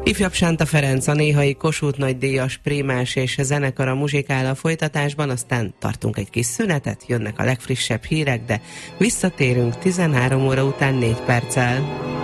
Ifjabb Sánta Ferenc, a néhai Kossuth nagydíjas prímás és zenekara muzsikál a folytatásban, aztán tartunk egy kis szünetet, jönnek a legfrissebb hírek, de visszatérünk 13 óra után 4 perccel.